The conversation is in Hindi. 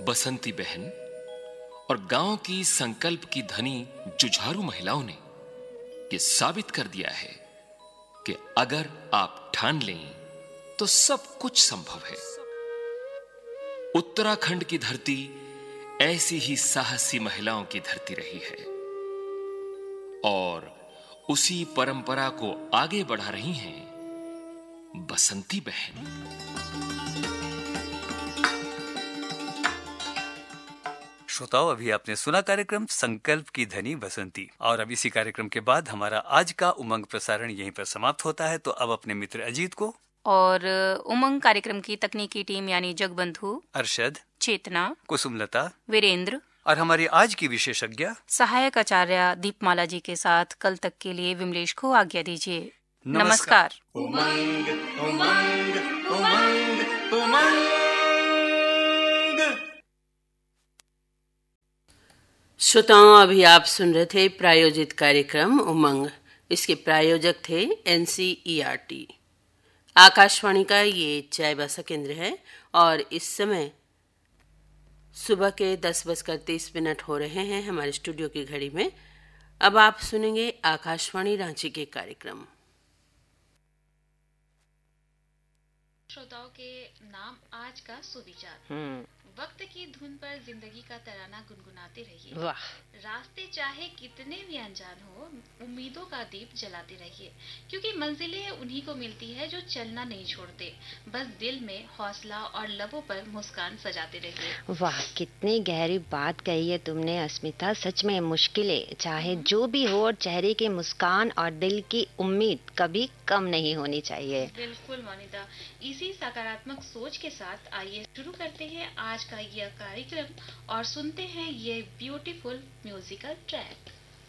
बसंती बहन और गांव की संकल्प की धनी जुझारू महिलाओं ने यह साबित कर दिया है कि अगर आप ठान लें तो सब कुछ संभव है। उत्तराखंड की धरती ऐसी ही साहसी महिलाओं की धरती रही है और उसी परंपरा को आगे बढ़ा रही हैं बसंती बहन। श्रोताओ, अभी आपने सुना कार्यक्रम संकल्प की धनी बसंती, और अब इसी कार्यक्रम के बाद हमारा आज का उमंग प्रसारण यहीं पर समाप्त होता है। तो अब अपने मित्र अजीत को और उमंग कार्यक्रम की तकनीकी टीम यानी जगबंधु, अरशद, चेतना, कुसुमलता, वीरेंद्र और हमारी आज की विशेषज्ञ सहायक आचार्य दीपमाला जी के साथ कल तक के लिए विमलेश को आज्ञा दीजिए। नमस्कार। उमंग उमंग उमंग उमंग। श्रोताओं, अभी आप सुन रहे थे प्रायोजित कार्यक्रम उमंग। इसके प्रायोजक थे NCERT। आकाशवाणी का ये चाईबासा केंद्र है और इस समय सुबह के 10:30 हो रहे हैं हमारे स्टूडियो की घड़ी में। अब आप सुनेंगे आकाशवाणी रांची के कार्यक्रम। श्रोताओं के नाम आज का सुविचार। वक्त की धुन पर जिंदगी का तराना गुनगुनाते रहिए। वाह। रास्ते चाहे कितने भी अनजान हो, उम्मीदों का दीप जलाते रहिए, क्योंकि मंजिलें उन्हीं को मिलती है जो चलना नहीं छोड़ते। बस दिल में हौसला और लबों पर मुस्कान सजाते रहिए। वाह, कितनी गहरी बात कही है तुमने अस्मिता। सच में मुश्किलें चाहे जो भी हो, और चेहरे की मुस्कान और दिल की उम्मीद कभी कम नहीं होनी चाहिए। बिल्कुल मोनिता, इसी सकारात्मक सोच के साथ आइए शुरू करते हैं आज का यह कार्यक्रम और सुनते हैं ये ब्यूटीफुल म्यूजिकल ट्रैक।